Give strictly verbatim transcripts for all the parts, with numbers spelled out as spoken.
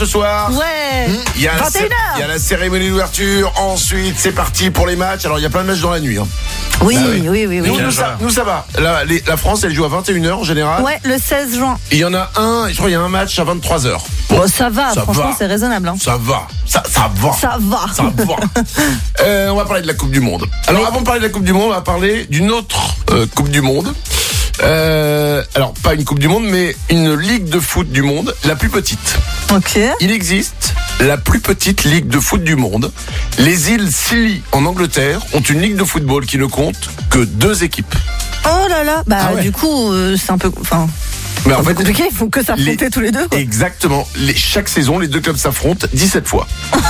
ce soir. Ouais. Il y a vingt et une heures. Il y a la cérémonie d'ouverture. Ensuite, c'est parti pour les matchs. Alors, il y a plein de matchs dans la nuit. Hein. Oui, Ah oui, oui, oui, oui. Nous, nous, ça, nous, ça va. La, les, la France, elle joue à vingt et une heures en général. Ouais, le seize juin. Il y en a un, je crois qu'il y a un match à vingt-trois heures. Bon, bon ça va, ça franchement, va. c'est raisonnable. Hein. Ça va, ça, ça va. Ça va. Ça va. euh, on va parler de la Coupe du Monde. Alors, oui. avant de parler de la Coupe du Monde, on va parler d'une autre euh, Coupe du Monde. Euh, alors, pas une Coupe du Monde, mais une Ligue de foot du monde, la plus petite. Ok. Il existe la plus petite Ligue de foot du monde. Les îles Scilly, en Angleterre, ont une Ligue de football qui ne compte que deux équipes. Oh là là. Bah, ah ouais. Du coup, euh, c'est un peu... Enfin... Mais en fait, compliqué, il faut que s'affronter tous les deux. Quoi. Exactement. Les, chaque saison, les deux clubs s'affrontent dix-sept fois.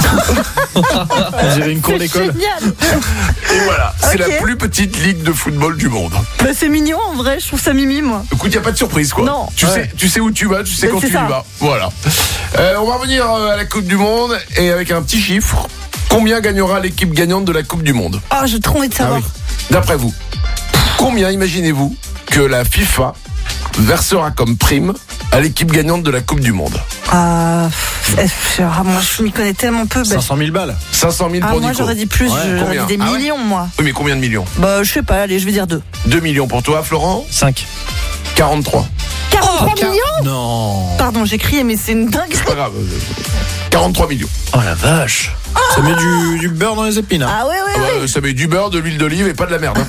On dirait une cour d'école. Génial. Et voilà, c'est okay. la plus petite ligue de football du monde. Bah, c'est mignon en vrai, je trouve ça mimi moi. Écoute, il n'y a pas de surprise quoi. Non. Tu, ouais. sais, tu sais où tu vas, tu sais bah, quand tu ça. y vas. Voilà. Euh, on va revenir à la Coupe du Monde et avec un petit chiffre. Combien gagnera l'équipe gagnante de la Coupe du Monde ? Ah, oh, j'ai trop envie de savoir. Ah oui. D'après vous, combien imaginez-vous que la FIFA versera comme prime à l'équipe gagnante de la Coupe du Monde? Ah, euh, moi je m'y connais tellement peu. cinq cent mille balles. cinq cent mille ah, pour moi Nico. J'aurais dit plus, ouais. j'aurais dit des ah, millions ouais. moi. Oui mais combien de millions? Bah je sais pas, allez je vais dire deux. deux millions pour toi Florent? cinq. quarante-trois. quarante-trois oh, millions? Non. Pardon j'ai crié mais c'est une dinguerie. C'est pas grave. quarante-trois millions. Oh la vache. Oh. Ça met du, du beurre dans les épines. Ah ouais ouais, ah bah, ouais. Ça met du beurre, de l'huile d'olive et pas de la merde.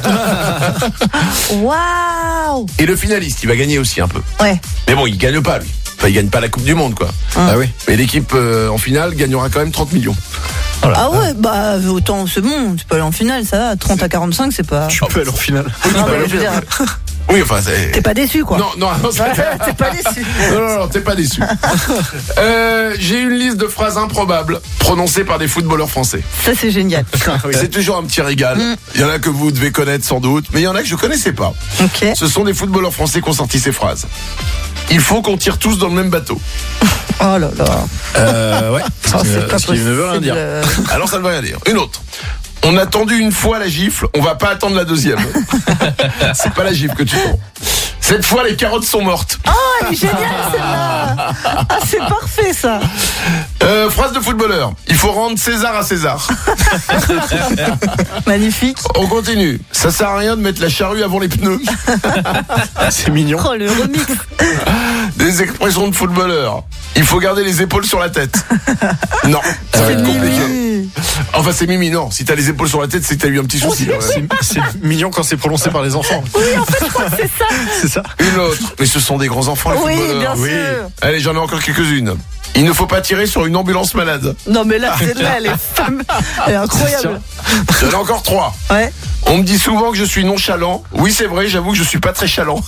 Waouh. Et le finaliste, il va gagner aussi un peu. Ouais. Mais bon, il gagne pas lui. Enfin, il gagne pas la Coupe du Monde quoi. Ah oui. Mais l'équipe euh, en finale gagnera quand même trente millions. Voilà. Ah ouais, bah autant c'est bon, tu peux aller en finale, ça va. trente à quarante-cinq, c'est pas. Tu peux aller en finale. Oui, non, mais je veux dire. Oui, enfin, c'est... T'es pas déçu, quoi. Non, non, non, c'est... t'es pas déçu. Non, non, non, t'es pas déçu. euh, j'ai une liste de phrases improbables prononcées par des footballeurs français. Ça, c'est génial. C'est toujours un petit régal. Mm. Il y en a que vous devez connaître sans doute, mais il y en a que je connaissais pas. Ok. Ce sont des footballeurs français qui ont sorti ces phrases. Il faut qu'on tire tous dans le même bateau. Oh là là. Euh, ouais. Oh, c'est pas ce qui ne veut rien dire. Alors, ça ne veut rien dire. Une autre. On a attendu une fois la gifle, on va pas attendre la deuxième. C'est pas la gifle que tu prends. Cette fois, les carottes sont mortes. Oh, elle est géniale celle-là. Ah, c'est parfait ça. Euh, phrase de footballeur. Il faut rendre César à César. Magnifique. On continue. Ça sert à rien de mettre la charrue avant les pneus. C'est mignon. Oh, le remix. Des expressions de footballeur. Il faut garder les épaules sur la tête. Non, ça va être compliqué. Enfin, c'est mimi, non. Si t'as les épaules sur la tête, c'est que t'as eu un petit souci. Oh, c'est, c'est mignon quand c'est prononcé par les enfants. Oui, en fait, je crois que c'est ça. C'est ça. Une autre. Mais ce sont des grands enfants, les oui, footballeurs. Bien oui, bien sûr. sûr. Allez, j'en ai encore quelques-unes. Il ne faut pas tirer sur une ambulance malade. Non, mais là, celle-là, elle est, femme... elle est incroyable. J'en ai encore trois. Ouais. On me dit souvent que je suis nonchalant. Oui, c'est vrai, j'avoue que je suis pas très chalant.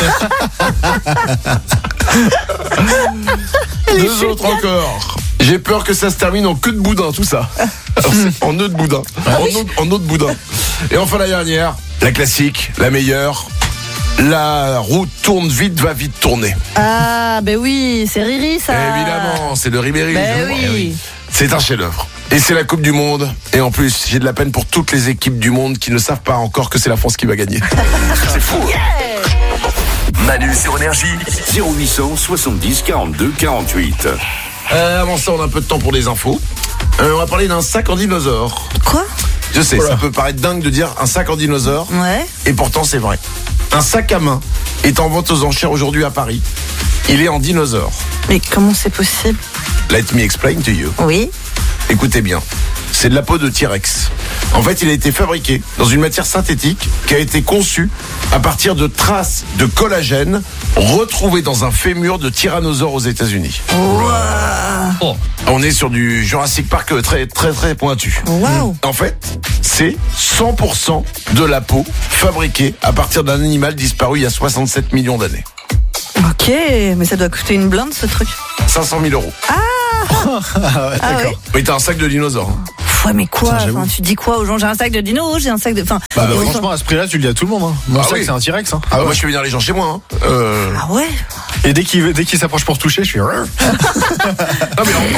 Deux autres encore. J'ai peur que ça se termine en queue de boudin, tout ça. En nœud de boudin. En eau, en eau de boudin. Et enfin la dernière, la classique, la meilleure. La roue tourne vite, va vite tourner. Ah, ben oui, c'est Riri, ça. Évidemment, c'est de Ribéry. Ben oui. oui. C'est un chef-d'œuvre. Et c'est la Coupe du Monde. Et en plus, j'ai de la peine pour toutes les équipes du monde qui ne savent pas encore que c'est la France qui va gagner. C'est fou. Yeah. Manu sur Énergie, zéro huit cent soixante-dix quarante-deux quarante-huit. Euh, avant ça, on a un peu de temps pour les infos. Euh, on va parler d'un sac en dinosaure. Quoi ? Je sais, voilà. Ça peut paraître dingue de dire un sac en dinosaure. Ouais. Et pourtant, c'est vrai. Un sac à main est en vente aux enchères aujourd'hui à Paris. Il est en dinosaure. Mais comment c'est possible ? Let me explain to you. Oui. Écoutez bien. C'est de la peau de T-Rex. En fait, il a été fabriqué dans une matière synthétique qui a été conçue à partir de traces de collagène retrouvées dans un fémur de tyrannosaure aux États-Unis. Wow. Oh. On est sur du Jurassic Park très très très pointu. Wow. En fait, c'est cent pour cent de la peau fabriquée à partir d'un animal disparu il y a soixante-sept millions d'années. Ok, mais ça doit coûter une blinde ce truc. cinq cent mille euros. Ah, ah ouais, ah d'accord. Ouais. Mais t'as un sac de dinosaure. Hein. Ouais, mais quoi Putain, enfin, tu dis quoi aux gens ? J'ai un sac de dino, j'ai un sac de. Enfin, bah, bah, franchement, à ce prix-là, tu le dis à tout le monde. Hein. Mon ah sac, oui. c'est un T-Rex. Hein. Ah, ah ouais. Moi, je fais venir les gens chez moi. Hein. Euh... Ah ouais. Et dès qu'il, dès qu'il s'approche pour toucher, je suis. Non, mais en, en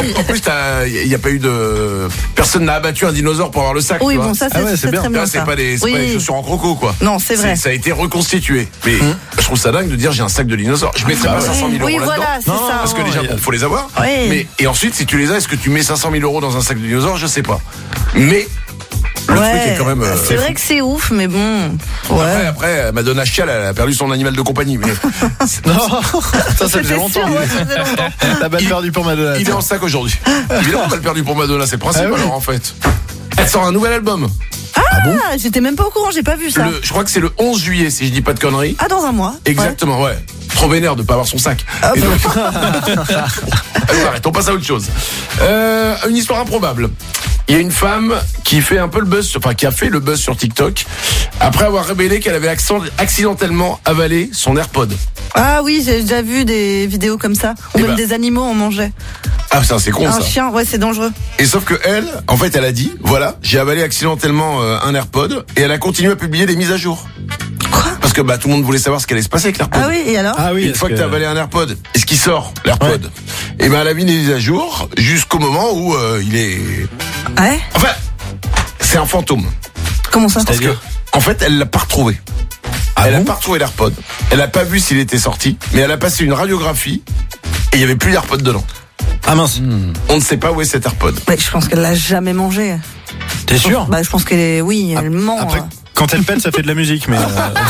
en plus, il n'y a pas eu de... Personne n'a abattu un dinosaure pour avoir le sac. Oui, tu vois. bon, ça, c'est, Ah ouais, c'est c'est bien. très bien. Là, c'est ça. pas des, c'est Oui. pas des chaussures en croco, quoi. Non, c'est vrai. Ça a été reconstitué. Mais je trouve ça dingue de dire j'ai un sac de dinosaures. Je mettrais Bah pas ouais. cinq cent mille euros Oui, là-dedans. voilà, c'est Non, ça. Parce que déjà, il y a- bon, faut les avoir. Oui. Mais, et ensuite, si tu les as, est-ce que tu mets cinq cent mille euros dans un sac de dinosaures? Je sais pas. Mais, le Ouais. truc est quand même. euh, C'est vrai que c'est ouf, mais bon. Après, Ouais. après, Madonna Chial, elle a perdu son animal de compagnie. Mais Non, ça, ça faisait C'était longtemps. sûr, ouais, ça faisait longtemps. La balle Il- perdue pour Madonna. il est en sac aujourd'hui. Évidemment, elle a perdu pour Madonna, c'est le principe Ah oui. alors en fait. Elle sort un nouvel album. Ah, j'étais même pas au courant, j'ai pas vu ça. Le- je crois que c'est le onze juillet, si je dis pas de conneries. Ah, dans un mois. Exactement, ouais. Trop vénère de pas avoir son sac. Ah, Et bah. donc- Allez, arrête, on passe à autre chose. Euh, une histoire improbable. Il y a une femme qui fait un peu le buzz, sur- enfin qui a fait le buzz sur TikTok après avoir révélé qu'elle avait accent- accidentellement avalé son AirPod. Ah oui, j'ai déjà vu des vidéos comme ça. Ou Eh même bah. des animaux en mangeaient. Ah putain, c'est con Un ça. chien, ouais, c'est dangereux. Et sauf que elle, en fait, elle a dit, voilà, j'ai avalé accidentellement euh, un AirPod et elle a continué à publier des mises à jour. Quoi? Parce que bah tout le monde voulait savoir ce qu'allait se passer avec l'AirPod. Ah oui, et alors? Ah oui, Une est-ce fois que, que- t'as avalé un AirPod, est-ce qu'il sort l'AirPod? Et ben elle a mis des mises à jour jusqu'au moment où euh, il est. Ouais? Enfin, c'est un fantôme. Comment ça? Parce que, en fait, elle l'a pas retrouvé. Ah elle a bon pas retrouvé l'AirPod. Elle a pas vu s'il était sorti, mais elle a passé une radiographie et il y avait plus d'AirPod dedans. Ah mince. On ne sait pas où est cet AirPod. Ouais, je pense qu'elle l'a jamais mangé. T'es sûr? Bah, je pense qu'elle est, oui, elle ment. Après, hein. quand elle pète, ça fait de la musique, mais. Euh,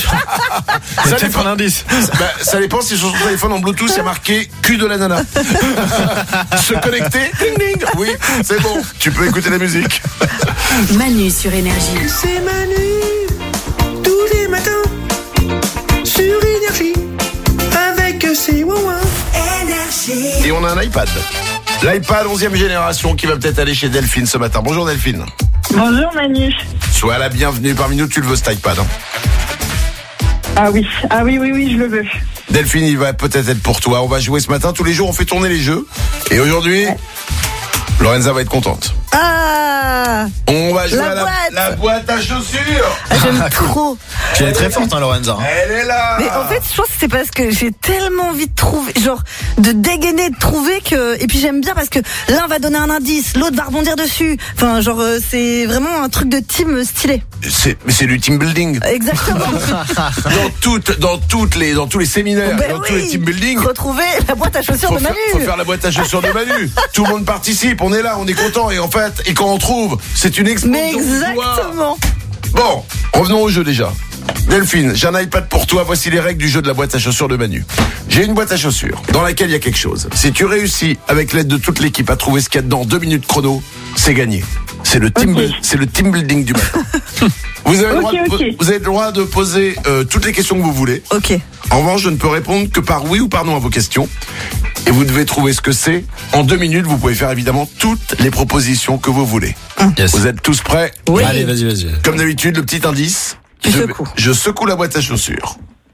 Ça c'est dépend. un indice. Bah, ça dépend si sur son téléphone en Bluetooth il y a marqué cul de la nana. Se connecter, ding ding. Oui, c'est bon. Tu peux écouter la musique. Manu sur Énergie. C'est Manu, tous les matins, sur Énergie, avec ses ouin Énergie. Et on a un iPad. L'iPad onzième génération qui va peut-être aller chez Delphine ce matin. Bonjour Delphine. Bonjour Manu. Sois la bienvenue parmi nous. Tu le veux cet iPad, hein. Ah oui, ah oui, oui, oui, je le veux. Delphine, il va peut-être être pour toi. On va jouer ce matin. Tous les jours, on fait tourner les jeux. Et aujourd'hui, Lorenza va être contente. Ah! On va jouer La à la boîte. la boîte à chaussures. Ah, j'aime trop. Tu es très forte, hein, Lorenza. Elle est là. Mais en fait, je pense que c'est parce que j'ai tellement envie de trouver, genre, de dégainer, de trouver que, et puis j'aime bien parce que l'un va donner un indice, l'autre va rebondir dessus. Enfin, genre, euh, c'est vraiment un truc de team stylé. C'est, mais c'est du team building. Exactement. Dans toutes, dans toutes les, dans tous les séminaires, Ben dans tous oui. les team building. Retrouver la boîte à chaussures Faut de faire, Manu. faut faire la boîte à chaussures de Manu. Tout le monde participe, on est là, on est content. Et en fait, et quand on trouve, c'est une explosion Mais de joie. exactement. Bon, revenons au jeu déjà. Delphine, j'ai un iPad pour toi. Voici les règles du jeu de la boîte à chaussures de Manu. J'ai une boîte à chaussures dans laquelle il y a quelque chose. Si tu réussis, avec l'aide de toute l'équipe, à trouver ce qu'il y a dedans en deux minutes chrono, c'est gagné. C'est le team, Ok. build- c'est le team building du matin. Vous avez, le droit Ok, de, po- ok. vous avez le droit de poser euh, toutes les questions que vous voulez. Ok. En revanche, je ne peux répondre que par oui ou par non à vos questions. Et vous devez trouver ce que c'est. En deux minutes, vous pouvez faire évidemment toutes les propositions que vous voulez. Yes. Vous êtes tous prêts? Oui. Allez, vas-y, vas-y. Comme d'habitude, le petit indice. Tu je, secoues. je secoue la boîte à chaussures.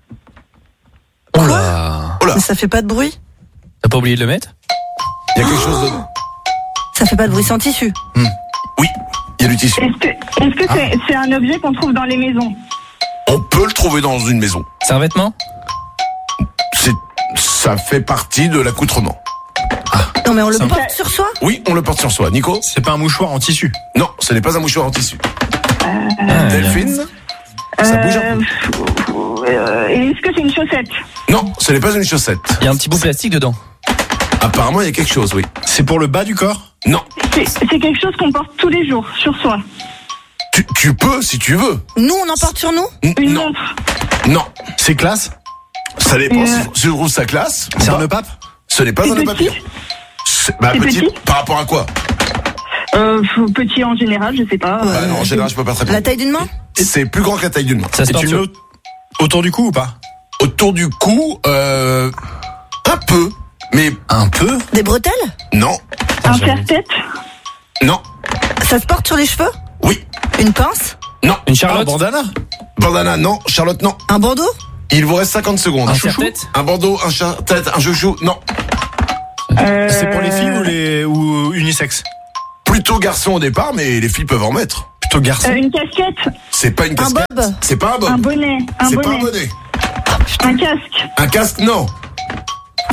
Oh là. Oh là, Mais ça fait pas de bruit. T'as pas oublié de le mettre? il y a quelque chose dedans. Ça fait pas de bruit, c'est en tissu. Oui, il y a du tissu. Est-ce que est-ce que c'est c'est un objet qu'on trouve dans les maisons? On peut le trouver dans une maison. C'est un vêtement? C'est, ça fait partie de l'accoutrement. Non, mais on le Ça me- porte sur soi. Oui, on le porte sur soi. Nico? C'est pas un mouchoir en tissu. Non, ce n'est pas un mouchoir en tissu. Ah, Delphine? Ça bouge un peu. Euh, Est-ce que c'est une chaussette? Non, ce n'est pas une chaussette. Il y a un petit bout plastique dedans. Apparemment, il y a quelque chose, oui. C'est pour le bas du corps? Non. C'est c'est quelque chose qu'on porte tous les jours sur soi. Tu, tu peux, si tu veux. Nous, on en porte sur nous. N- Une non. montre. Non. C'est classe? Ça dépend Euh. si, si tu trouves sa classe. ou C'est un pas. nœud pape? Ce n'est pas C'est un nœud petit papillon. C'est, bah, C'est petit, petit par rapport à quoi? Euh, petit en général, je sais pas. Bah non, en général, je peux pas très bien. La taille d'une main. C'est plus grand que la taille d'une main. Ça se Et porte tu sur... le mets au- autour du cou ou pas? Autour du cou, euh, un peu, mais Un peu? Des bretelles. non, Un serre-tête. non, Ça se porte sur les cheveux. oui, Une pince. non. Une Un charlotte. bandana? Bandana, non. Charlotte, non. Un bandeau. Il vous reste cinquante secondes. Un chouchou. serre-tête. Un bandeau, un serre-tête, un chouchou, non. Euh, C'est pour les filles ou les ou unisexe? Plutôt garçon au départ, mais les filles peuvent en mettre. Plutôt garçon. euh, une casquette. C'est pas une Un casquette. bob. C'est pas un bob. Un bonnet. Un C'est pas un bonnet. bonnet. Un casque. Un casque, non. Un,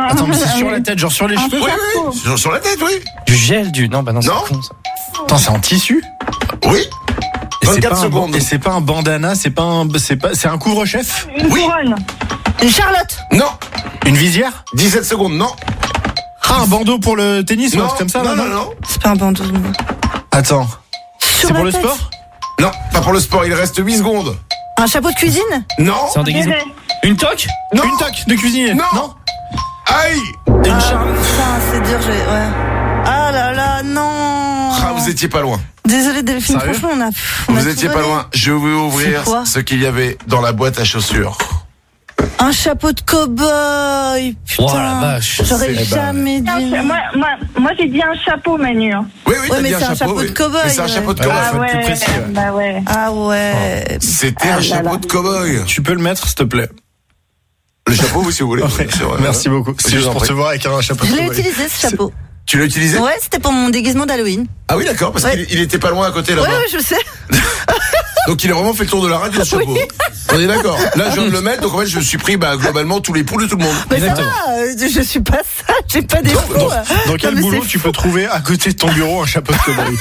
Attends, mais c'est sur la tête, genre sur les Un cheveux. Oui, chapeau. oui, sur, sur la tête, oui. Du gel, du. Non, bah non, c'est Non. con ça. Attends, c'est en tissu. Oui. Et c'est vingt-quatre pas un- secondes. Et c'est pas un bandana, c'est pas un, c'est pas, c'est un couvre-chef. Une Oui. couronne. Une Charlotte. Non. Une visière. dix-sept secondes, non. Ah, un bandeau pour le tennis ou un Non, truc comme ça, non, là, non, non. C'est pas un bandeau. Attends. Sur C'est la pour le tête. sport. Non, pas pour le sport, il reste huit secondes. Un chapeau de cuisine. Non. C'est un déguisement. Bébé. Une toque. Non. Une toque de cuisinier. Non. Aïe. Une Ah, charge. putain, c'est dur, j'ai. Ouais. Ah là là, non. Ah, vous étiez pas loin. Désolé Delphine, Sérieux franchement, on a. on a Vous tout étiez pas donné. loin. Je vais ouvrir C'est quoi ce qu'il y avait dans la boîte à chaussures. Un chapeau de cow-boy. Putain. Oh la vache. J'aurais C'est- jamais dit. Un cha- Moi, moi, moi j'ai dit un chapeau, Manu. Oui, oui, Ouais, t'as mais dit un c'est un chapeau. chapeau de oui. cow-boy, Mais c'est un ouais. chapeau de Ouais, cow-boy. Ah faut être plus ouais, précis, ouais. bah ouais. Ah ouais. C'était Ah un là chapeau là. de cow-boy. Tu peux le mettre, s'il te plaît. Le chapeau, oui, si vous voulez. Ouais, C'est vrai, Merci ouais. beaucoup. Je C'est juste vous en pour prie. te voir avec un chapeau. Je de l'ai cow-boy. utilisé ce chapeau. Tu l'as utilisé? Ouais, c'était pour mon déguisement d'Halloween. Ah oui, d'accord, parce Ouais. qu'il il était pas loin à côté Ouais, là-bas. ouais, je sais. Donc il a vraiment fait le tour de la radio, ce chapeau. On est d'accord. Là, je viens de le mettre, donc en fait, je me suis pris bah, globalement tous les poules de tout le monde. Mais ça Exactement. va, euh, je suis pas ça, j'ai pas des Dans, fous. dans- euh. dans Non, quel mais boulot c'est tu fou. peux trouver à côté de ton bureau un chapeau de cow-boy?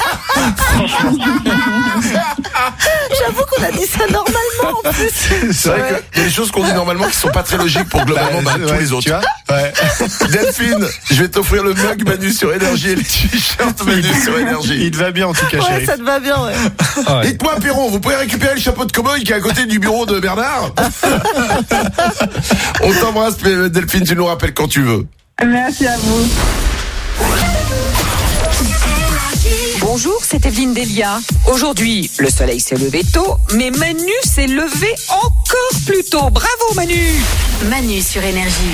J'avoue qu'on a dit ça normalement en plus. C'est vrai qu'il y a des choses qu'on dit normalement qui sont pas très logiques pour globalement bah, tous ouais, les autres. Tu vois? Ouais. Delphine, je vais t'offrir le mug Manu sur Énergie et le t-shirt Manu sur Énergie. Il te va bien en tout cas, Ouais, chérie. ça te va bien, ouais. Ah ouais. Dites-moi, Perron, vous pouvez récupérer le chapeau de cow-boy qui est à côté du bureau de Bernard? On t'embrasse, Delphine, tu nous rappelles quand tu veux. Merci à vous. Bonjour, c'est Evelyne Delia. Aujourd'hui, le soleil s'est levé tôt, mais Manu s'est levé encore plus tôt. Bravo Manu! Manu sur Énergie.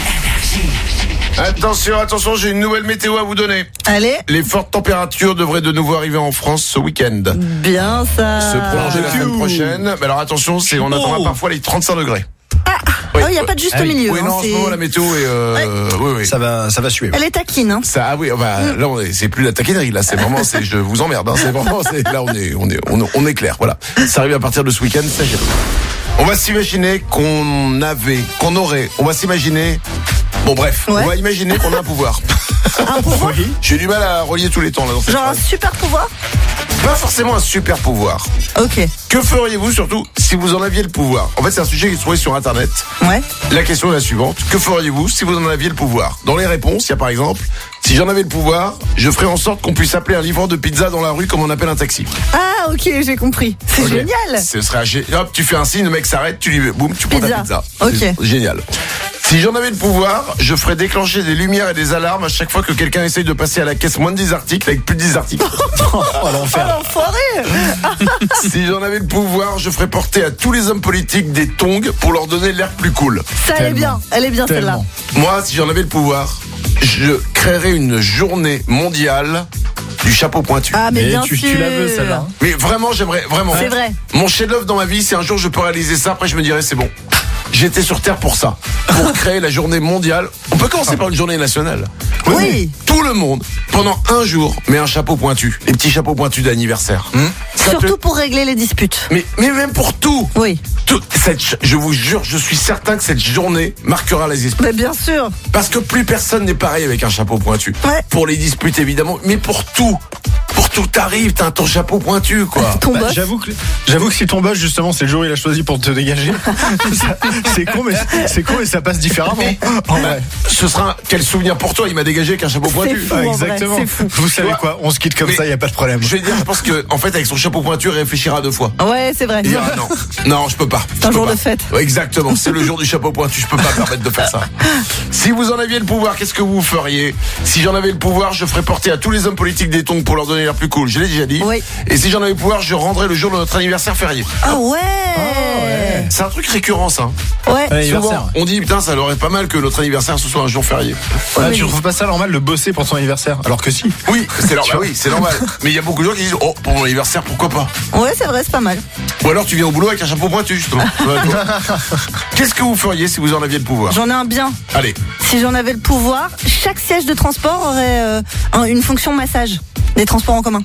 Attention, attention, j'ai une nouvelle météo à vous donner. Allez, Les fortes températures devraient de nouveau arriver en France ce week-end. bien ça. Se prolonger la semaine Ouh. prochaine. Mais alors attention, c'est on attendra Oh. parfois les trente-cinq degrés. Ah oui, il n'y a pas de juste Ah oui. milieu. Oui, hein, non, en ce c'est- moment la météo est. Euh, oui, oui. Ça va, ça va suivre. Elle est taquine, hein. Ça, ah oui, bah, là on est, c'est plus la taquinerie, là c'est vraiment, c'est, je vous emmerde, hein, c'est vraiment, c'est, là on est, on est, on, on est clair, voilà. Ça arrive à partir de ce week-end, ça j'ai. On va s'imaginer qu'on avait, qu'on aurait, on va s'imaginer. Bon bref, Ouais. on va imaginer qu'on a un pouvoir. Un pouvoir. J'ai du mal à relier tous les temps là dans cette Genre un phrase. super pouvoir. Pas forcément un super pouvoir. Ok. Que feriez-vous surtout si vous en aviez le pouvoir? En fait, c'est un sujet qui est trouvé sur internet. Ouais. La question est la suivante. Que feriez-vous si vous en aviez le pouvoir? Dans les réponses, il y a par exemple, si j'en avais le pouvoir, je ferais en sorte qu'on puisse appeler un livreur de pizza dans la rue comme on appelle un taxi. Ah, ok, j'ai compris. C'est Ok. génial. Ce serait gé- hop, tu fais un signe, le mec s'arrête, tu lui boum, tu prends ta Pizza. pizza. Ok. C'est génial. Si j'en avais le pouvoir, je ferais déclencher des lumières et des alarmes à chaque fois que quelqu'un essaye de passer à la caisse moins de dix articles avec plus de dix articles. Oh l'enfer. Oh, l'enfoiré. Si j'en avais le pouvoir, je ferais porter à tous les hommes politiques des tongs pour leur donner l'air plus cool. Ça, elle est Tellement. bien. Elle est bien celle-là. Tellement. Moi, si j'en avais le pouvoir, je créerais une journée mondiale du chapeau pointu. Ah, mais Et bien tu, sûr. tu la veux celle-là. Mais vraiment, j'aimerais, vraiment. C'est vrai. Mon chef-d'œuvre dans ma vie, si un jour je peux réaliser ça, après je me dirais c'est bon. J'étais sur Terre pour ça, pour créer la journée mondiale. On peut commencer par une journée nationale. Oui. Tout le monde, pendant un jour, met un chapeau pointu. Les petits chapeaux pointus d'anniversaire. Ça te- Surtout pour régler les disputes. Mais, mais même pour tout. Oui. Tout- cette, ch- je vous jure, je suis certain que cette journée marquera les esprits. Mais bien sûr. Parce que plus personne n'est pareil avec un chapeau pointu. Ouais. Pour les disputes évidemment, mais pour tout. Pour tout t'arrive, t'as ton chapeau pointu quoi. Ton Bah, boss. j'avoue que j'avoue que si ton boss justement c'est le jour où il a choisi pour te dégager, ça- c'est con mais c'est con et ça passe différemment. En vrai. Ce sera un- quel souvenir pour toi, il m'a dégagé avec un chapeau C'est pointu. fou. Ah, en vrai, exactement. c'est fou. Vous savez quoi? On se quitte comme Mais- ça, il y a pas de problème. Je vais dire, je pense que en fait avec son chapeau pointu, il réfléchira deux fois. Ouais, c'est vrai. Il dira non, non, je peux pas. C'est un Je peux jour pas. de fête. Ouais, exactement, c'est le jour du chapeau pointu, je peux pas me permettre de faire ça. Si vous en aviez le pouvoir, qu'est-ce que vous feriez? Si j'en avais le pouvoir, je ferais porter à tous les hommes politiques des tongs pour leur donner l'air plus cool. Je l'ai déjà dit. Oui. Et si j'en avais le pouvoir, je rendrais le jour de notre anniversaire férié. Ah ouais. C'est un truc récurrent ça. Ouais. Anniversaire. Souvent, on dit putain, ça leur est pas mal que notre anniversaire ce soit un jour férié. Ah, tu trouves pas ça normal de bosser pour ton anniversaire? Alors que si. Oui, c'est normal. Oui, c'est normal. Mais il y a beaucoup de gens qui disent oh pour mon anniversaire pourquoi pas. Ouais, c'est vrai, c'est pas mal. Ou alors tu viens au boulot avec un chapeau pointu justement. Ouais, toi. Qu'est-ce que vous feriez si vous en aviez le pouvoir? J'en ai un bien. Allez. Si j'en avais le pouvoir, chaque siège de transport aurait euh, un- une fonction massage des transports en commun.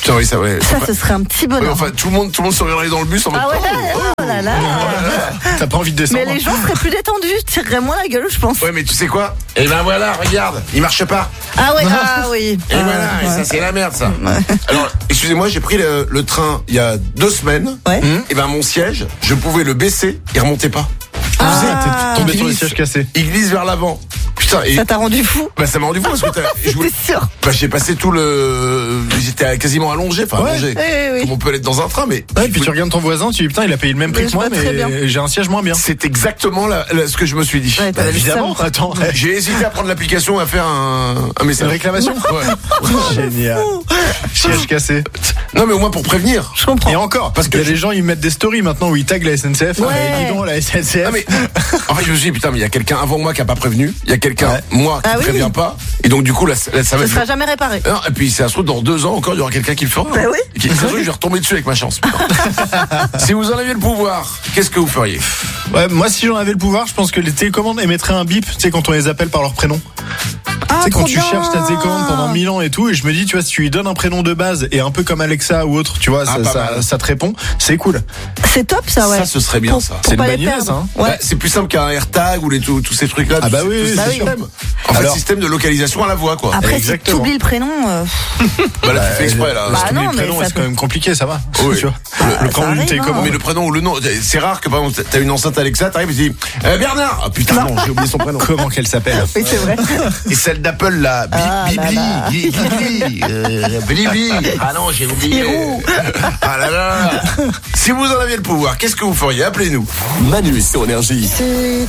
Putain, oui, ça, ouais. Ça, Enfin, ce serait un petit bonheur. ouais, enfin, tout le monde, tout le monde se regarderait dans le bus en mode. Ah ouais, oh là là. T'as pas envie de descendre. Mais les gens seraient plus détendus, tireraient moins la gueule, je pense. Ouais, mais tu sais quoi? Et ben voilà, regarde, il marche pas. Ah ouais, ah oui. Et Ah, voilà, et ouais. ça c'est la merde ça. Alors, excusez-moi, j'ai pris le, le train il y a deux semaines. Ouais. Et ben mon siège, je pouvais le baisser, il remontait pas. Ah, T'es tombé il sur les glisse. sièges cassés. Il glisse vers l'avant. Putain, et ça t'a rendu fou. bah ça m'a rendu fou parce que t'as- je voulais- T'es sûr? bah, j'ai passé tout le, j'étais quasiment allongé, enfin Ouais. allongé. Oui, oui. Comme on peut l'être dans un train, mais Ouais, et puis tu regardes ton voisin, tu dis putain, il a payé le même prix Mais que je moi, vois très bien. mais j'ai un siège moins bien. c'est exactement la- la- ce que je me suis dit. Ouais, Bah, t'avais le évidemment, seum. attends. J'ai hésité à prendre l'application et à faire un, un Une message. réclamation. Ouais. Génial. Siège cassé. Non mais au moins pour prévenir. Je comprends. Et encore, parce que que y a des gens, ils mettent des stories maintenant où ils taguent la S N C F. Ouais. Eh, dis donc, la S N C F. Ah mais en fait je me suis dit putain mais il y a quelqu'un avant moi qui a pas prévenu, il y a quelqu'un Ouais. moi qui Ah oui. prévient pas et donc du coup là, là, ça va Ce être sera jamais réparé. non, et puis c'est un truc dans deux ans encore il y aura quelqu'un qui le fera. Bah oui. Et qui, ça se trouve, je vais retomber dessus avec ma chance. putain. Si vous en aviez le pouvoir, qu'est-ce que vous feriez? Ouais, moi, si j'en avais le pouvoir, je pense que les télécommandes émettraient un bip, tu sais, quand on les appelle par leur prénom. Ah, Tu sais, quand trop tu bien. cherches ta télécommande pendant mille ans et tout, et je me dis, tu vois, si tu lui donnes un prénom de base et un peu comme Alexa ou autre, tu vois, Ah, ça, pas ça, mal. ça te répond, c'est cool. C'est top ça, ouais. Ça, ce serait bien, Pour- ça. pour C'est pas une les bonne idée, perdre. ça, hein. Ouais. Bah, c'est plus simple qu'un AirTag ou les, tous, tous ces trucs là. Ah bah tous- oui, tous ces bah oui. systèmes. En fait, Alors- système de localisation à la voix quoi. Après, Exactement. si t'oublies le prénom, euh, Bah là tu fais exprès là. Bah, Parce que non, le mais prénom, ça c'est peut- quand même compliqué, ça va. Oui. Tu vois. Le- Le, le quand ça on arrive, t'es hein. comment Mais le prénom ou le nom, c'est rare que par exemple t'as une enceinte Alexa, t'arrives et tu dis euh, Bernard. Ah putain non, j'ai oublié son prénom. Comment qu'elle s'appelle? oui, c'est vrai. Et celle d'Apple là, Bi- Ah, Bibli, là, là. Bi- Bibli, euh, Blibli. Ah non, j'ai oublié. Spirou. Ah là là. Si vous en aviez le pouvoir, qu'est-ce que vous feriez? Appelez-nous. Manu sur Énergie.